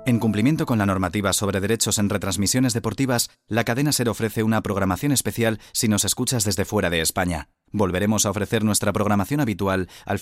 En cumplimiento con la normativa sobre derechos en retransmisiones deportivas, la cadena SER ofrece una programación especial si nos escuchas desde fuera de España. Volveremos a ofrecer nuestra programación habitual al